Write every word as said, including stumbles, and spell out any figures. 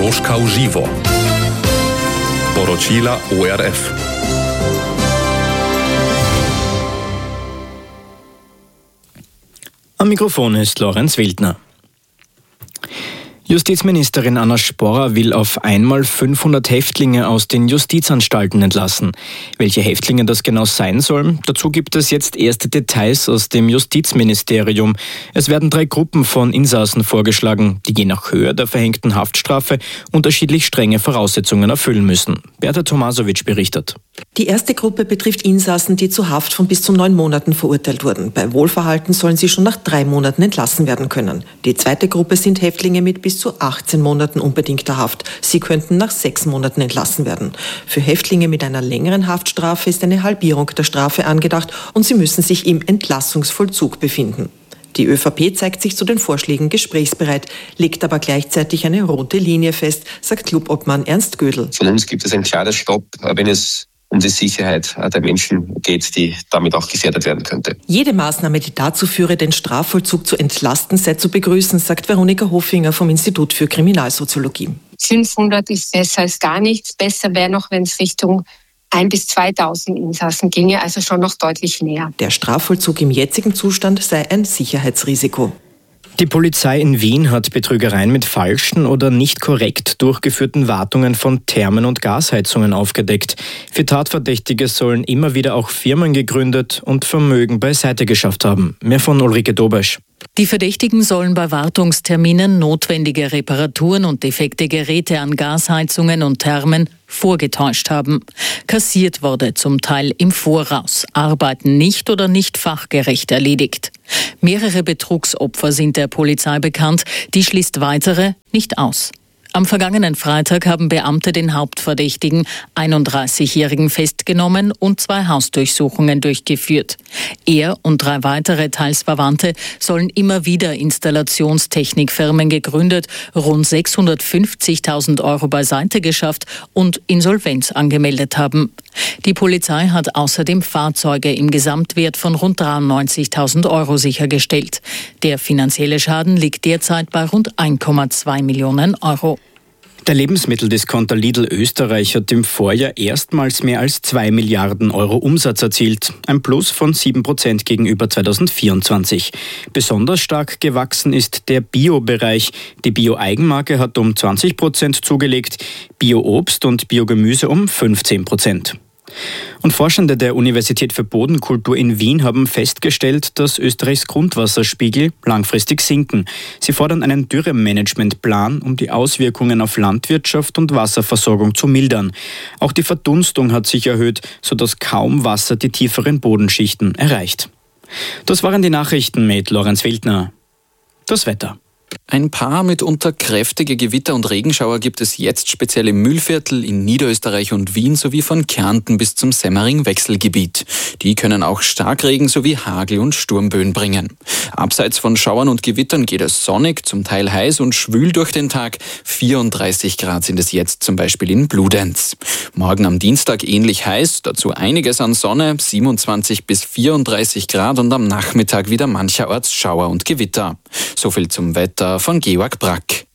Moskau Živo. Poročila O R F. Am Mikrofon ist Lorenz Wildner. Justizministerin Anna Sporrer will auf einmal fünfhundert Häftlinge aus den Justizanstalten entlassen. Welche Häftlinge das genau sein sollen? Dazu gibt es jetzt erste Details aus dem Justizministerium. Es werden drei Gruppen von Insassen vorgeschlagen, die je nach Höhe der verhängten Haftstrafe unterschiedlich strenge Voraussetzungen erfüllen müssen. Berta Tomasovic berichtet. Die erste Gruppe betrifft Insassen, die zu Haft von bis zu neun Monaten verurteilt wurden. Bei Wohlverhalten sollen sie schon nach drei Monaten entlassen werden können. Die zweite Gruppe sind Häftlinge mit bis zu achtzehn Monaten unbedingter Haft. Sie könnten nach sechs Monaten entlassen werden. Für Häftlinge mit einer längeren Haftstrafe ist eine Halbierung der Strafe angedacht und sie müssen sich im Entlassungsvollzug befinden. Die ÖVP zeigt sich zu den Vorschlägen gesprächsbereit, legt aber gleichzeitig eine rote Linie fest, sagt Clubobmann Ernst Gödel. Von uns gibt es ein klares Stopp, wenn es um die Sicherheit der Menschen geht, die damit auch gefährdet werden könnte. Jede Maßnahme, die dazu führe, den Strafvollzug zu entlasten, sei zu begrüßen, sagt Veronika Hofinger vom Institut für Kriminalsoziologie. fünfhundert ist besser als gar nichts. Besser wäre noch, wenn es Richtung ein bis zweitausend Insassen ginge, also schon noch deutlich näher. Der Strafvollzug im jetzigen Zustand sei ein Sicherheitsrisiko. Die Polizei in Wien hat Betrügereien mit falschen oder nicht korrekt durchgeführten Wartungen von Thermen- und Gasheizungen aufgedeckt. Für Tatverdächtige sollen immer wieder auch Firmen gegründet und Vermögen beiseite geschafft haben. Mehr von Ulrike Dobesch. Die Verdächtigen sollen bei Wartungsterminen notwendige Reparaturen und defekte Geräte an Gasheizungen und Thermen vorgetäuscht haben. Kassiert wurde zum Teil im Voraus, Arbeiten nicht oder nicht fachgerecht erledigt. Mehrere Betrugsopfer sind der Polizei bekannt, die schließt weitere nicht aus. Am vergangenen Freitag haben Beamte den Hauptverdächtigen, einunddreißigjährigen, festgenommen und zwei Hausdurchsuchungen durchgeführt. Er und drei weitere teils Verwandte sollen immer wieder Installationstechnikfirmen gegründet, rund sechshundertfünfzigtausend Euro beiseite geschafft und Insolvenz angemeldet haben. Die Polizei hat außerdem Fahrzeuge im Gesamtwert von rund dreiundneunzigtausend Euro sichergestellt. Der finanzielle Schaden liegt derzeit bei rund eins Komma zwei Millionen Euro. Der Lebensmitteldiscounter Lidl Österreich hat im Vorjahr erstmals mehr als zwei Milliarden Euro Umsatz erzielt. Ein Plus von sieben Prozent gegenüber zweitausendvierundzwanzig. Besonders stark gewachsen ist der Bio-Bereich. Die Bio-Eigenmarke hat um zwanzig Prozent zugelegt, Bio-Obst und Biogemüse um fünfzehn Prozent. Und Forschende der Universität für Bodenkultur in Wien haben festgestellt, dass Österreichs Grundwasserspiegel langfristig sinken. Sie fordern einen Dürremanagementplan, um die Auswirkungen auf Landwirtschaft und Wasserversorgung zu mildern. Auch die Verdunstung hat sich erhöht, sodass kaum Wasser die tieferen Bodenschichten erreicht. Das waren die Nachrichten mit Lorenz Wildner. Das Wetter. Ein paar mitunter kräftige Gewitter und Regenschauer gibt es jetzt speziell im Mühlviertel, in Niederösterreich und Wien sowie von Kärnten bis zum Semmering-Wechselgebiet. Die können auch Starkregen sowie Hagel und Sturmböen bringen. Abseits von Schauern und Gewittern geht es sonnig, zum Teil heiß und schwül durch den Tag. vierunddreißig Grad sind es jetzt zum Beispiel in Bludenz. Morgen am Dienstag ähnlich heiß, dazu einiges an Sonne, siebenundzwanzig bis vierunddreißig Grad und am Nachmittag wieder mancherorts Schauer und Gewitter. So viel zum Wetter von Georg Brack.